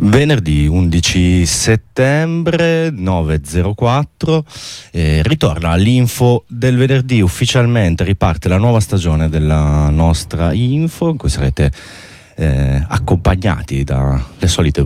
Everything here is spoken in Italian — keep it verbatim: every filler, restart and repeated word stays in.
Venerdì undici settembre nove e zero quattro, eh, ritorna l'info del venerdì, ufficialmente riparte la nuova stagione della nostra info in cui sarete eh, accompagnati dalle solite